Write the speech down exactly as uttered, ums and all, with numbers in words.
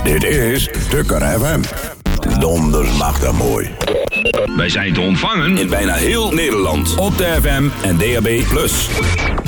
Dit is Tukker F M. Donders mag dat mooi. Wij zijn te ontvangen in bijna heel Nederland. Op de F M en D A B plus.